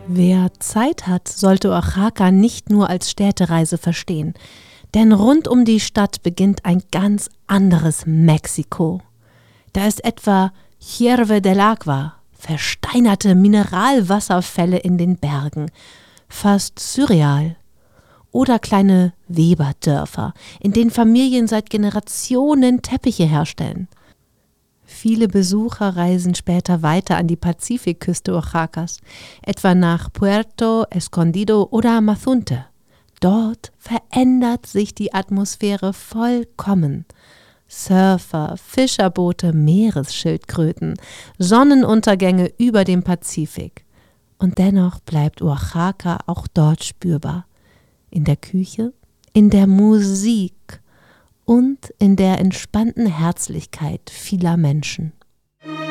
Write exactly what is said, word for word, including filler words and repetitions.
Wer Zeit hat, sollte Oaxaca nicht nur als Städtereise verstehen, denn rund um die Stadt beginnt ein ganz anderes Mexiko. Da ist etwa Hierve del Agua, versteinerte Mineralwasserfälle in den Bergen, fast surreal. Oder kleine Weberdörfer, in denen Familien seit Generationen Teppiche herstellen. Viele Besucher reisen später weiter an die Pazifikküste Oaxacas, etwa nach Puerto Escondido oder Mazunte. Dort verändert sich die Atmosphäre vollkommen. Surfer, Fischerboote, Meeresschildkröten, Sonnenuntergänge über dem Pazifik. Und dennoch bleibt Oaxaca auch dort spürbar. In der Küche, in der Musik und in der entspannten Herzlichkeit vieler Menschen.